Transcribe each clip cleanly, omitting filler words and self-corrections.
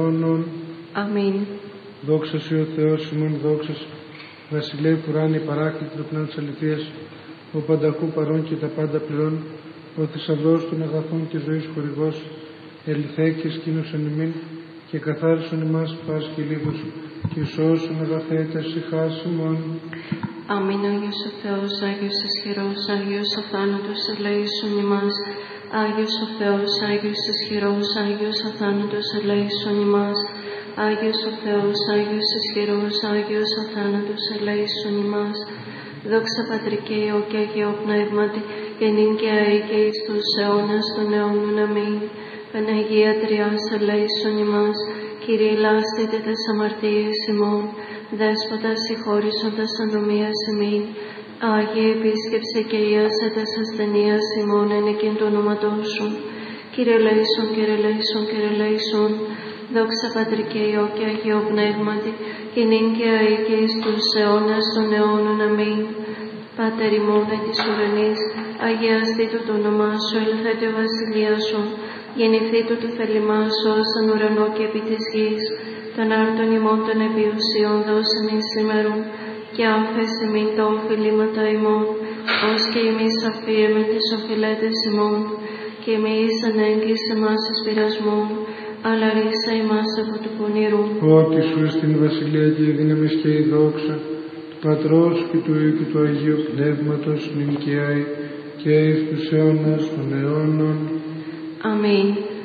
Αμήν. Δόξα Συ ο Θεός ημών, δόξα Συ, Βασιλεύ ουράνιε παράκλητο το πνεύμα της αληθείας, ο πανταχού παρών και τα πάντα πληρών, ο θησαυρός των αγαθών και ζωής χορηγός, ελθέ και σκήνωσον ημίν και καθάρισον ημάς πας και λίγους και σώσον αγαθέτες ησυχάς ημών. Αμήν. Άγιος ο Θεός, Άγιος ισχυρός, Άγιος ο θάνατος, ελέησον ημάς. Άγιος ο Θεός, Άγιος ισχυρός, Άγιος ο θάνατος, ελέησον ημάς. Άγιος ο Θεός, Άγιος ισχυρός, Άγιος ο θάνατος, ελέησον ημάς. Δόξα Πατρί και Υιό και Αγιό Πνεύματι, και νυν και αεί και εις τους αιώνας των αιώνων. Αμήν. Παναγία Τριάς, ελέησον ημάς. Κύριε λάστητε τες αμαρτίες ημών, Δέσποτα συγχώρησον τας ανομίας ημίν. Άγιε επίσκεψε και ιάσε τας ασθενείας ημών εν εκείν του ονόματός σου. Κύριε ελέησον, Κύριε ελέησον, Κύριε ελέησον. Δόξα Πατρί και Υιό και Αγιό Πνεύματι, και νυν και αεί και εις τους αιώνας των αιώνων. Αμήν. Πάτερ ημών εν της ουρανής, αγιαστήτω το όνομά σου, ελθέτω η βασιλεία σου, γεννηθήτω το θέλημά σου ως στον ουρανό και επί της γης. Των άρτων ημών των επιουσιών δώσεν εις σήμερον, και άφες ημίν τα οφειλήματα ημών, ως και εμείς αφίεμεν τις οφειλέτες ημών, και εμείς ανέγγις εμάς εις πειρασμών, αλλά ρίσα ημάς από του πονηρού. Ότι σου στην βασιλεία και η δύναμη και η δόξα του Πατρός και του Υιού και του Αγίου Πνεύματος νυν και αεί και εις τους αιώνας των αιώνων. Αμήν.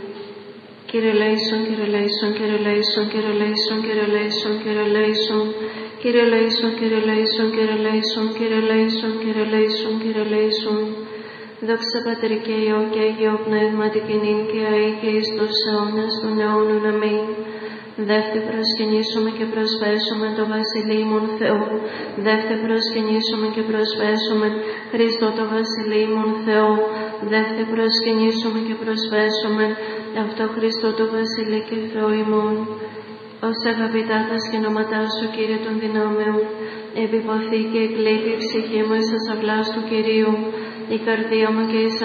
Κύριε ελέησον, Κύριε ελέησον, Κύριε ελέησον, Κύριε ελέησον, Κύριε ελέησον, Κύριε ελέησον. Κύριε ελέησον, Κύριε ελέησον, Κύριε ελέησον, Κύριε ελέησον, Κύριε ελέησον, Κύριε ελέησον. Δόξα Πατρί και Υιό και Αγιό Πνεύματι, και νυν και αεί και εις τους αιώνας των αιώνων. Αμήν. Δεύτε προσκυνήσουμε και προσφέσουμε το βασιλείμον Θεό. Δεύτε προσκυνήσουμε και προσφέσουμε Χριστό το βασιλείμον Θεό. Δεύτε προσκυνήσουμε και προσφέσουμε αυτό Χριστό το βασιλεί και Θεό ημών. Ως αγαπητά τα σκηνώματά σου, Κύριε των δυνάμεων, επιποθεί και εκλείπει η ψυχή μου εις τας αυλάς του Κυρίου, η καρδία μου και εις